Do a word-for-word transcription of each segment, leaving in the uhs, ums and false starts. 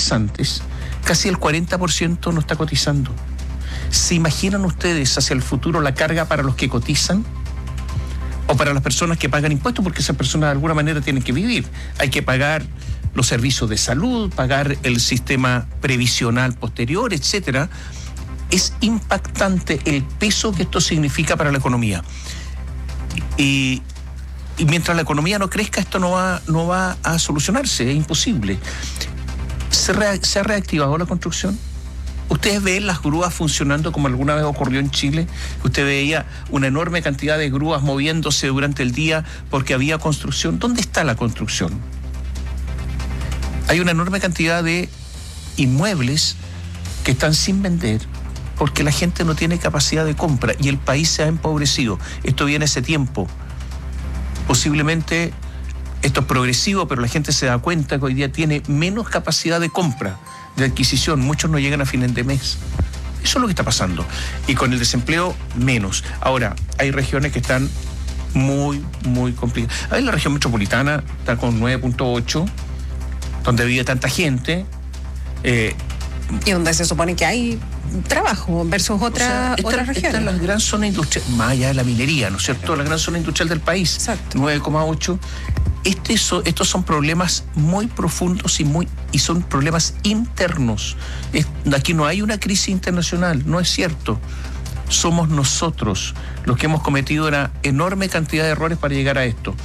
cotizantes, casi el cuarenta por ciento no está cotizando. ¿Se imaginan ustedes hacia el futuro la carga para los que cotizan? O para las personas que pagan impuestos, porque esas personas de alguna manera tienen que vivir. Hay que pagar los servicios de salud, pagar el sistema previsional posterior, etcétera. Es impactante el peso que esto significa para la economía. Y, y mientras la economía no crezca, esto no va, no va a solucionarse, es imposible. ¿Se, re, ¿Se ha reactivado la construcción? ¿Ustedes ven las grúas funcionando como alguna vez ocurrió en Chile? Usted veía una enorme cantidad de grúas moviéndose durante el día porque había construcción. ¿Dónde está la construcción? Hay una enorme cantidad de inmuebles que están sin vender porque la gente no tiene capacidad de compra y el país se ha empobrecido. Esto viene hace tiempo. Posiblemente esto es progresivo, pero la gente se da cuenta que hoy día tiene menos capacidad de compra, de adquisición. Muchos no llegan a fin de mes. Eso es lo que está pasando. Y con el desempleo, menos. Ahora, hay regiones que están muy, muy complicadas. Ahí la región metropolitana está con nueve punto ocho, donde vive tanta gente. Eh, y donde se supone que hay trabajo versus otra, o sea, esta, otras regiones. Esta es la gran zona industrial, más allá de la minería, ¿no es cierto? Claro. La gran zona industrial del país. Exacto. nueve coma ocho. Este, so, estos son problemas muy profundos y muy y son problemas internos. Es, aquí no hay una crisis internacional, no es cierto. Somos nosotros los que hemos cometido una enorme cantidad de errores para llegar a esto.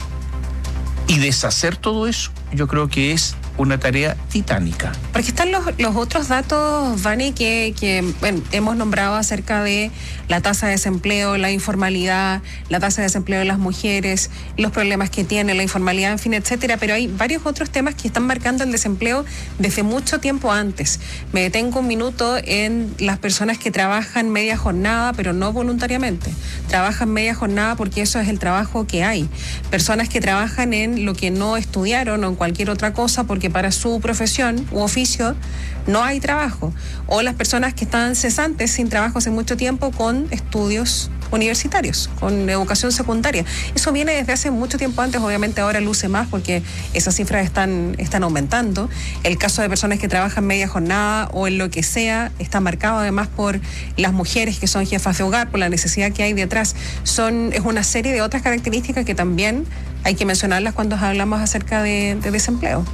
Y deshacer todo eso, yo creo que es una tarea titánica. Porque están los, los otros datos, Vani, que, que bueno, hemos nombrado acerca de la tasa de desempleo, la informalidad, la tasa de desempleo de las mujeres, los problemas que tiene la informalidad, en fin, etcétera. Pero hay varios otros temas que están marcando el desempleo desde mucho tiempo antes. Me detengo un minuto en las personas que trabajan media jornada, pero no voluntariamente. Trabajan media jornada porque eso es el trabajo que hay. Personas que trabajan en lo que no estudiaron o en cualquier otra cosa porque que para su profesión u oficio no hay trabajo, o las personas que están cesantes sin trabajo hace mucho tiempo con estudios universitarios, con educación secundaria. Eso viene desde hace mucho tiempo antes, obviamente ahora luce más porque esas cifras están, están aumentando. El caso de personas que trabajan media jornada o en lo que sea está marcado además por las mujeres que son jefas de hogar, por la necesidad que hay detrás. Son, es una serie de otras características que también hay que mencionarlas cuando hablamos acerca de, de desempleo.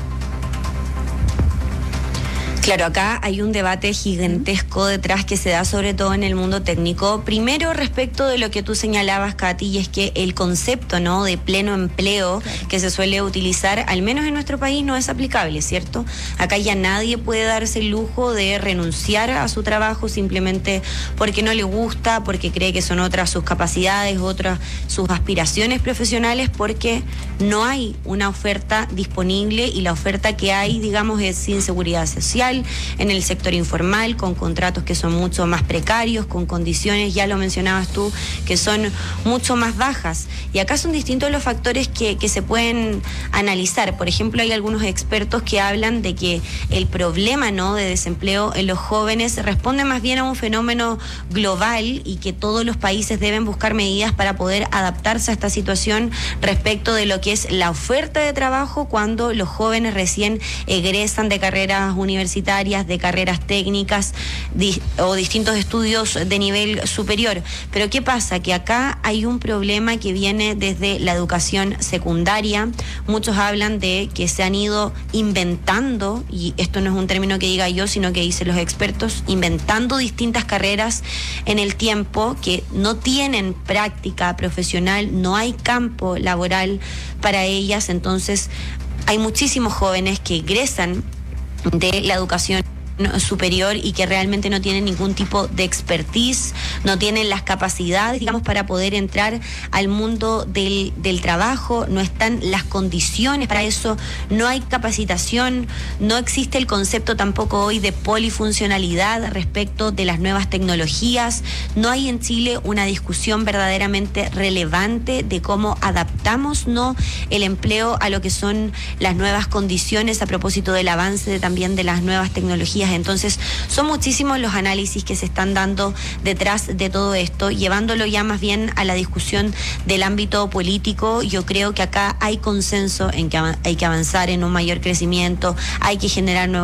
Claro, acá hay un debate gigantesco detrás que se da sobre todo en el mundo técnico. Primero, respecto de lo que tú señalabas, Katy, y es que el concepto, ¿no?, de pleno empleo, claro, que se suele utilizar, al menos en nuestro país, no es aplicable, ¿cierto? Acá ya nadie puede darse el lujo de renunciar a su trabajo simplemente porque no le gusta, porque cree que son otras sus capacidades, otras sus aspiraciones profesionales, porque no hay una oferta disponible y la oferta que hay, digamos, es sin seguridad social, en el sector informal, con contratos que son mucho más precarios, con condiciones, ya lo mencionabas tú, que son mucho más bajas. Y acá son distintos los factores que, que se pueden analizar. Por ejemplo, hay algunos expertos que hablan de que el problema, ¿no?, de desempleo en los jóvenes responde más bien a un fenómeno global y que todos los países deben buscar medidas para poder adaptarse a esta situación respecto de lo que es la oferta de trabajo cuando los jóvenes recién egresan de carreras universitarias, de carreras técnicas di, o distintos estudios de nivel superior. Pero ¿qué pasa? Que acá hay un problema que viene desde la educación secundaria. Muchos hablan de que se han ido inventando, y esto no es un término que diga yo, sino que dicen los expertos, inventando distintas carreras en el tiempo que no tienen práctica profesional, no hay campo laboral para ellas. Entonces hay muchísimos jóvenes que egresan de la educación superior y que realmente no tienen ningún tipo de expertise, no tienen las capacidades, digamos, para poder entrar al mundo del, del trabajo, no están las condiciones para eso, no hay capacitación, no existe el concepto tampoco hoy de polifuncionalidad respecto de las nuevas tecnologías, no hay en Chile una discusión verdaderamente relevante de cómo adaptamos, ¿no?, el empleo a lo que son las nuevas condiciones a propósito del avance de, también de las nuevas tecnologías. Entonces, son muchísimos los análisis que se están dando detrás de todo esto, llevándolo ya más bien a la discusión del ámbito político. Yo creo que acá hay consenso en que hay que avanzar en un mayor crecimiento, hay que generar nuevos